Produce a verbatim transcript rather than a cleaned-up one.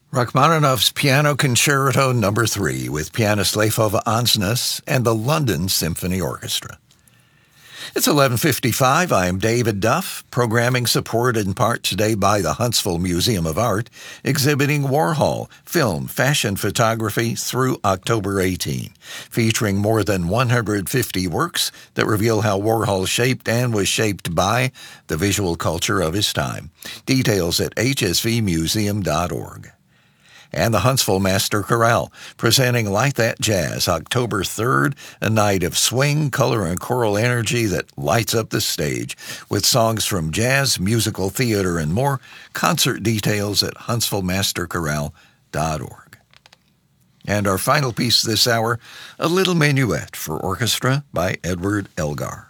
Rachmaninoff's Piano Concerto Number three with pianist Leifova Ansnes and the London Symphony Orchestra. It's eleven fifty-five. I am David Duff. Programming supported in part today by the Huntsville Museum of Art, exhibiting Warhol, film, fashion photography through October eighteenth, featuring more than one hundred fifty works that reveal how Warhol shaped and was shaped by the visual culture of his time. Details at h s v museum dot org. And the Huntsville Master Chorale, presenting Like That Jazz, October third, a night of swing, color, and choral energy that lights up the stage, with songs from jazz, musical theater, and more. Concert details at huntsville master chorale dot org. And our final piece this hour, a little minuet for orchestra by Edward Elgar.